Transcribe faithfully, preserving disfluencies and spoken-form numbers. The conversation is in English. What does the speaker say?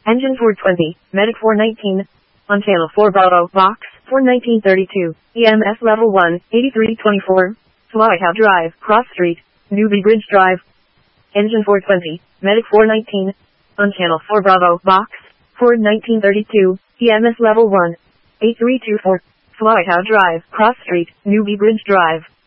Engine four twenty, Medic four nineteen. On channel four Bravo, Box, four nineteen thirty-two, E M S level one, eighty-three twenty-four. Whitehouse Drive, Cross Street, Newbie Bridge Drive. Engine four twenty, Medic four nineteen. On channel four Bravo, Box, four nineteen thirty-two, E M S level one, eighty-three twenty-four. Whitehouse Drive, Cross Street, Newbie Bridge Drive.